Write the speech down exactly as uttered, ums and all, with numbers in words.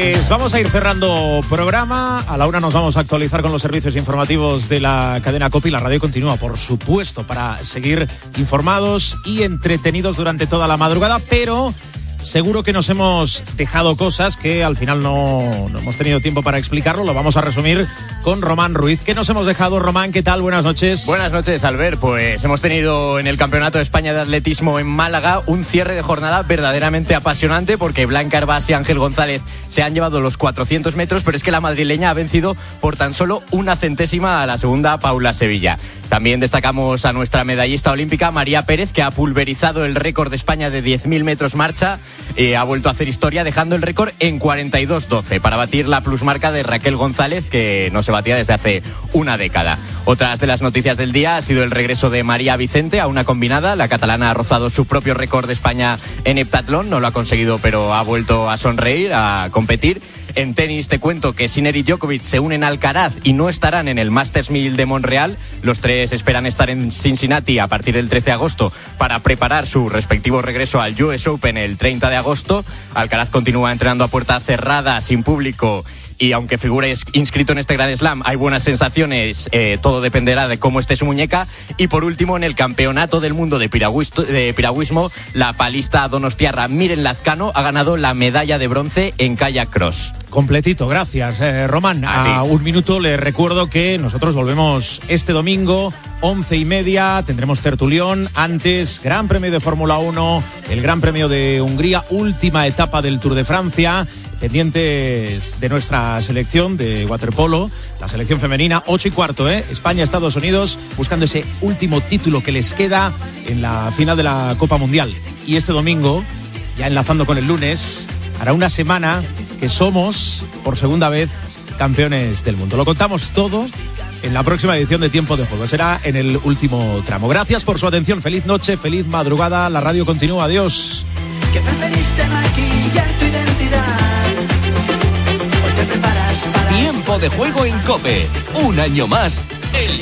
Pues vamos a ir cerrando programa. A la una nos vamos a actualizar con los servicios informativos de la cadena COPE y la radio continúa, por supuesto, para seguir informados y entretenidos durante toda la madrugada, pero seguro que nos hemos dejado cosas que al final no, no hemos tenido tiempo para explicarlo. Lo vamos a resumir con Román Ruiz. ¿Qué nos hemos dejado, Román? ¿Qué tal? Buenas noches. Buenas noches, Albert. Pues hemos tenido en el Campeonato de España de Atletismo en Málaga un cierre de jornada verdaderamente apasionante, porque Blanca Herbás y Ángel González se han llevado los cuatrocientos metros, pero es que la madrileña ha vencido por tan solo una centésima a la segunda, Paula Sevilla. También destacamos a nuestra medallista olímpica, María Pérez, que ha pulverizado el récord de España de diez mil metros marcha. Eh, ha vuelto a hacer historia, dejando el récord en cuarenta y dos doce para batir la plusmarca de Raquel González, que no se batía desde hace una década. Otras de las noticias del día ha sido el regreso de María Vicente a una combinada. La catalana ha rozado su propio récord de España en heptatlón, no lo ha conseguido, pero ha vuelto a sonreír, a competir. En tenis te cuento que Sinner y Djokovic se unen a Alcaraz y no estarán en el Masters mil de Montreal. Los tres esperan estar en Cincinnati a partir del trece de agosto para preparar su respectivo regreso al U S Open el treinta de agosto. Alcaraz continúa entrenando a puerta cerrada, sin público, y aunque figure inscrito en este Grand Slam, hay buenas sensaciones. Eh, todo dependerá de cómo esté su muñeca. Y por último, en el Campeonato del Mundo de, piragüis- de piragüismo, la palista donostiarra Miren Lazcano ha ganado la medalla de bronce en kayak cross. Completito, gracias, eh, Román. A, a un minuto les recuerdo que nosotros volvemos este domingo, once y media, tendremos tertulión. Antes, Gran Premio de Fórmula uno, el Gran Premio de Hungría, última etapa del Tour de Francia. Pendientes de nuestra selección de waterpolo, la selección femenina, ocho y cuarto, ¿eh? España-Estados Unidos, buscando ese último título que les queda en la final de la Copa Mundial. Y este domingo, ya enlazando con el lunes, hará una semana que somos, por segunda vez, campeones del mundo. Lo contamos todo en la próxima edición de Tiempo de Juego. Será en el último tramo. Gracias por su atención. Feliz noche, feliz madrugada. La radio continúa. Adiós. Que preferiste maquillar tu identidad. Hoy te preparas para... Tiempo de Juego en COPE. Un año más